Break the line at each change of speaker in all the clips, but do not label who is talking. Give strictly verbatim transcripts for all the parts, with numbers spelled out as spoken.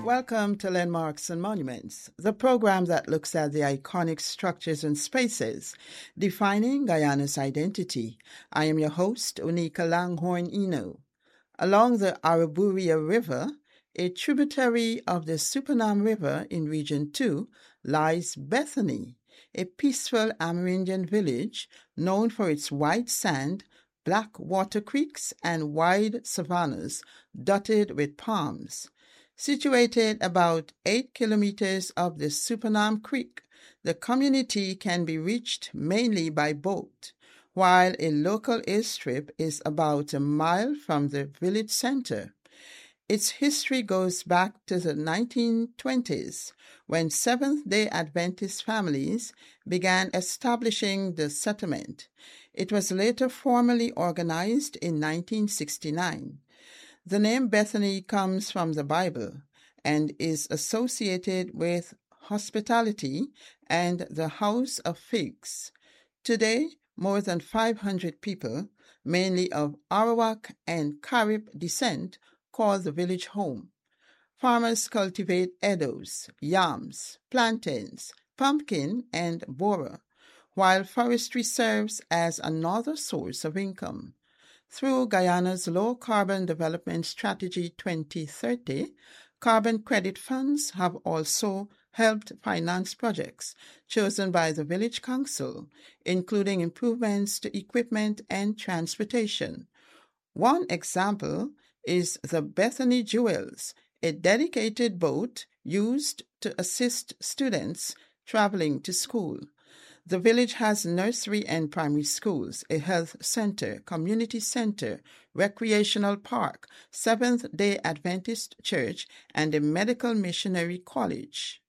Welcome to Landmarks and Monuments, the program that looks at the iconic structures and spaces defining Guyana's identity. I am your host, Unika Langhorne Eno. Along the Araburia River, a tributary of the Supernam River in Region two, lies Bethany, a peaceful Amerindian village known for its white sand, black water creeks, and wide savannas dotted with palms. Situated about eight kilometers up the Supernam Creek, the community can be reached mainly by boat, while a local airstrip is about a mile from the village center. Its history goes back to the nineteen twenties, when Seventh-day Adventist families began establishing the settlement. It was later formally organized in nineteen sixty-nine. The name Bethany comes from the Bible and is associated with hospitality and the House of Figs. Today, more than five hundred people, mainly of Arawak and Carib descent, call the village home. Farmers cultivate edos, yams, plantains, pumpkin, and bora, while forestry serves as another source of income. Through Guyana's Low Carbon Development Strategy twenty thirty, carbon credit funds have also helped finance projects chosen by the village council, including improvements to equipment and transportation. One example is the Bethany Jewels, a dedicated boat used to assist students traveling to school. The village has nursery and primary schools, a health center, community center, recreational park, Seventh-day Adventist church, and a medical missionary college.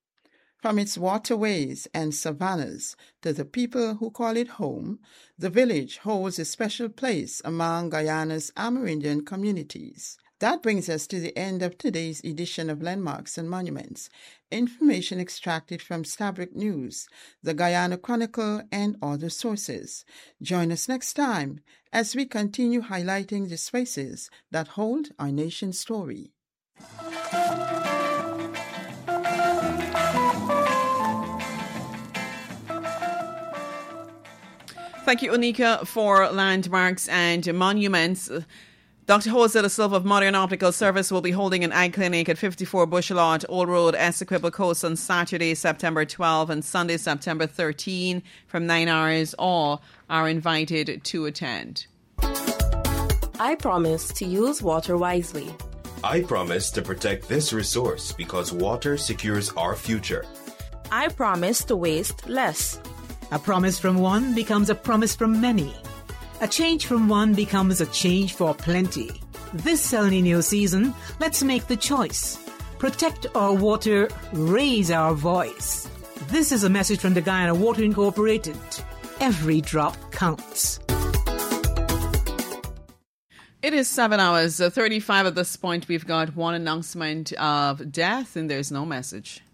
From its waterways and savannas to the people who call it home, the village holds a special place among Guyana's Amerindian communities. That brings us to the end of today's edition of Landmarks and Monuments. Information extracted from Stabroek News, the Guyana Chronicle, and other sources. Join us next time as we continue highlighting the spaces that hold our nation's story.
Thank you, Unika, for Landmarks and Monuments. Doctor Jose da Silva of Modern Optical Service will be holding an eye clinic at fifty-four Bushelot, Old Road, Essequibo Coast on Saturday, September twelfth and Sunday, September thirteenth from nine hours. All are invited to attend.
I promise to use water wisely.
I promise to protect this resource because water secures our future.
I promise to waste less.
A promise from one becomes a promise from many. A change from one becomes a change for plenty. This El Niño season, let's make the choice. Protect our water, raise our voice. This is a message from the Guyana Water Incorporated. Every drop counts.
It is seven hours thirty-five at this point. We've got one announcement of death and there's no message.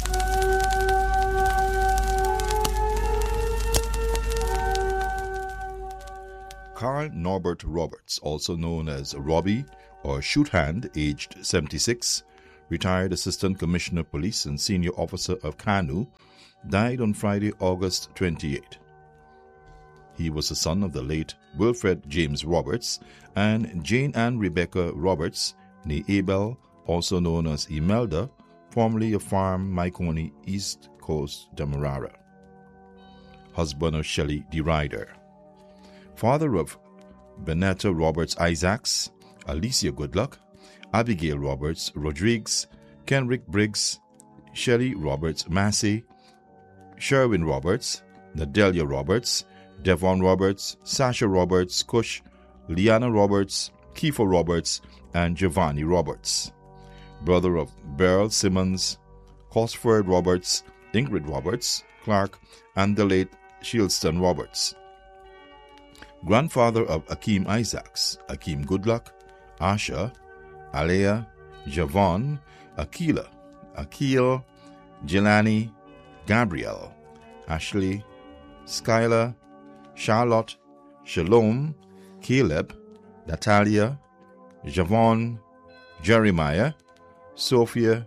Carl Norbert Roberts, also known as Robbie or Shoot Hand, aged seventy-six, retired Assistant Commissioner of Police and Senior Officer of C A N U, died on Friday, August twenty-eighth. He was the son of the late Wilfred James Roberts and Jane Ann Rebecca Roberts, née Abel, also known as Imelda, formerly of Farm Maikoni, East Coast, Demerara. Husband of Shelley D. Ryder. Father of Benetta Roberts Isaacs, Alicia Goodluck, Abigail Roberts Rodriguez, Kenrick Briggs, Shelley Roberts Massey, Sherwin Roberts, Nadelia Roberts, Devon Roberts, Sasha Roberts, Cush, Liana Roberts, Kiefer Roberts, and Giovanni Roberts. Brother of Beryl Simmons, Cosford Roberts, Ingrid Roberts, Clark, and the late Shieldston Roberts. Grandfather of Akeem Isaacs, Akeem Goodluck, Asha, Alea, Javon, Akila, Akil, Jelani, Gabrielle, Ashley, Skylar, Charlotte, Shalom, Caleb, Natalia, Javon, Jeremiah, Sophia,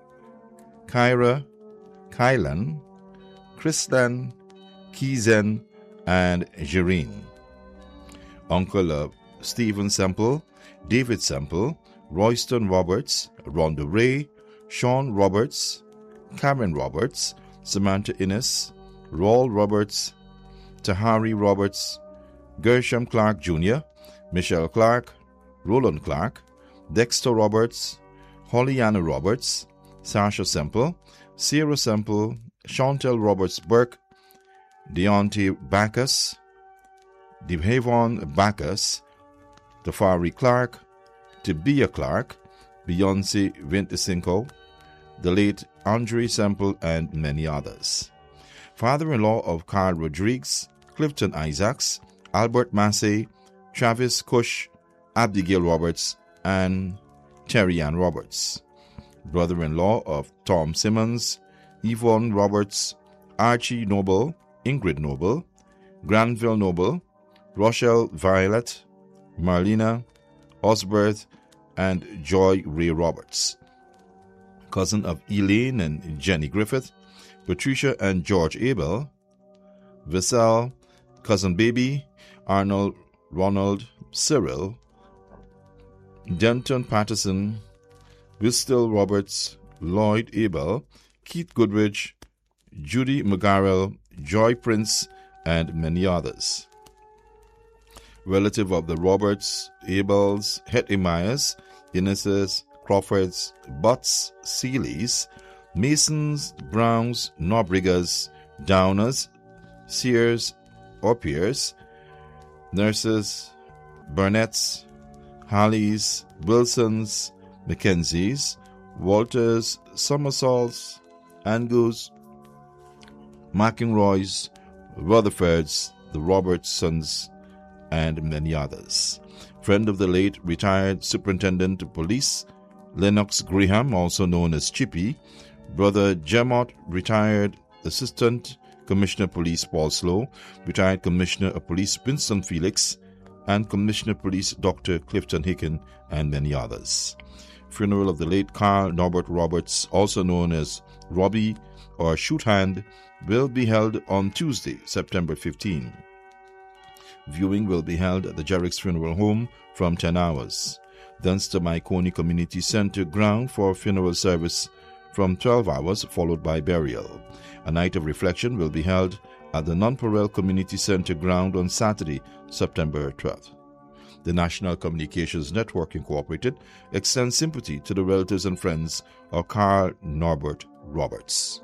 Kyra, Kylan, Kristan, Kizen, and Jereen. Uncle of Stephen Semple, David Semple, Royston Roberts, Rhonda Ray, Sean Roberts, Cameron Roberts, Samantha Innes, Raul Roberts, Tahari Roberts, Gershom Clark Junior, Michelle Clark, Roland Clark, Dexter Roberts, Hollyana Roberts, Sasha Semple, Sarah Semple, Chantel Roberts Burke, Deontay Bacchus, Devhavon Bacchus, Tafari Clark, Tibia Clark, Beyonce Vinticinco, the late Andre Semple, and many others. Father-in-law of Carl Rodriguez, Clifton Isaacs, Albert Massey, Travis Cush, Abigail Roberts, and Terry Ann Roberts. Brother-in-law of Tom Simmons, Yvonne Roberts, Archie Noble, Ingrid Noble, Granville Noble, Rochelle Violet, Marlena, Osberth, and Joy Ray Roberts. Cousin of Elaine and Jenny Griffith, Patricia and George Abel, Vissal, Cousin Baby, Arnold, Ronald, Cyril, Denton Patterson, Vistel Roberts, Lloyd Abel, Keith Goodrich, Judy McGarrell, Joy Prince, and many others. Relative of the Roberts, Abels, Hetty Myers, Innes's, Crawfords, Butts, Seeleys, Masons, Browns, Nobrigas, Downers, Sears or Pierce, Nurses, Burnett's, Harleys, Wilsons, Mackenzies, Walters, Somersaults, Angus, McEnroys, Rutherfords, the Robertsons, and many others. Friend of the late retired Superintendent of Police, Lennox Graham, also known as Chippy, Brother Jemot, retired Assistant Commissioner of Police Paul Slow, retired Commissioner of Police Winston Felix, and Commissioner of Police Doctor Clifton Hicken, and many others. Funeral of the late Carl Norbert Roberts, also known as Robbie or Shoot Hand, will be held on Tuesday, September fifteenth. Viewing will be held at the Jerrick's Funeral Home from ten hours. Thence to Maikoni Community Center ground for funeral service from twelve hours, followed by burial. A night of reflection will be held at the Nonpareil Community Center ground on Saturday, September twelfth. The National Communications Network Incorporated extends sympathy to the relatives and friends of Carl Norbert Roberts.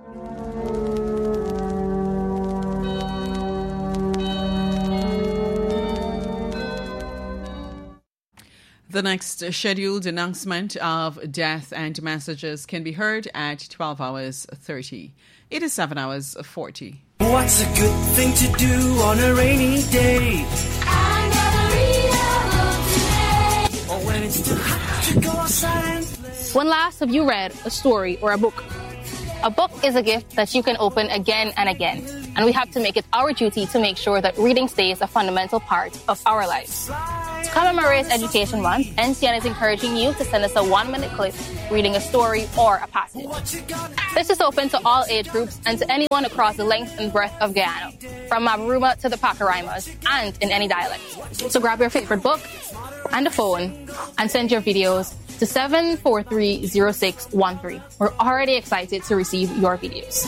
The next scheduled announcement of death and messages can be heard at twelve hours thirty. It is seven hours forty.
What's a good thing to do on a rainy day? I'm gonna read a book today. Or when it's too hot to go outside and play.
When last have you read a story or a book? A book is a gift that you can open again and again, and we have to make it our duty to make sure that reading stays a fundamental part of our lives. To commemorate Education Month, N C N is encouraging you to send us a one-minute clip reading a story or a passage. This is open to all age groups and to anyone across the length and breadth of Guyana, from Mabaruma to the Pacaraimas, and in any dialect. So grab your favorite book and a phone and send your videos to seven four three zero six one three. We're already excited to receive your videos.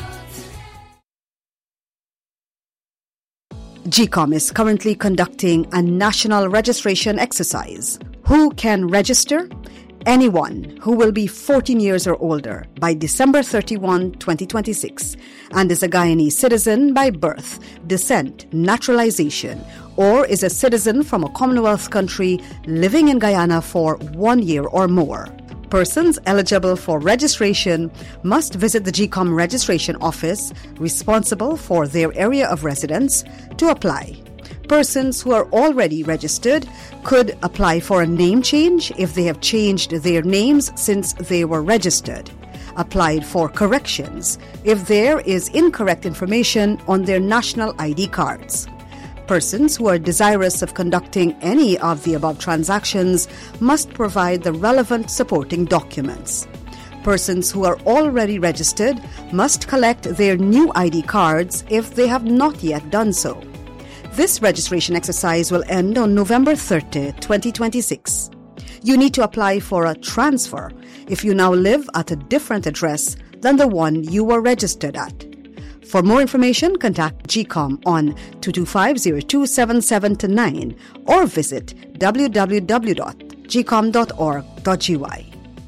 G COM is currently conducting a national registration exercise. Who can register? Anyone who will be fourteen years or older by December thirty-first, twenty twenty-six and is a Guyanese citizen by birth, descent, naturalization, or is a citizen from a Commonwealth country living in Guyana for one year or more. Persons eligible for registration must visit the G COM registration office responsible for their area of residence to apply. Persons who are already registered could apply for a name change if they have changed their names since they were registered. Applied for corrections if there is incorrect information on their national I D cards. Persons who are desirous of conducting any of the above transactions must provide the relevant supporting documents. Persons who are already registered must collect their new I D cards if they have not yet done so. This registration exercise will end on November thirtieth, twenty twenty-six. You need to apply for a transfer if you now live at a different address than the one you were registered at. For more information, contact G COM on two two five, zero two seven seven nine or visit w w w dot g com dot org dot g y.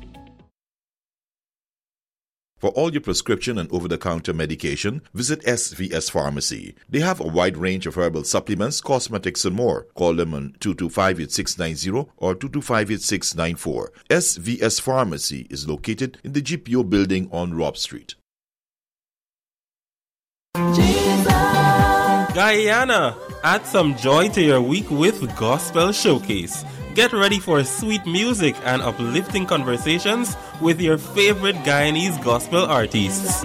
For all your prescription and over-the-counter medication, visit S V S Pharmacy. They have a wide range of herbal supplements, cosmetics, and more. Call them on two two five, eight six nine zero or two two five, eight six nine four. S V S Pharmacy is located in the G P O building on Rob Street.
Guyana, add some joy to your week with Gospel Showcase. Get ready for sweet music and uplifting conversations with your favorite Guyanese gospel artists.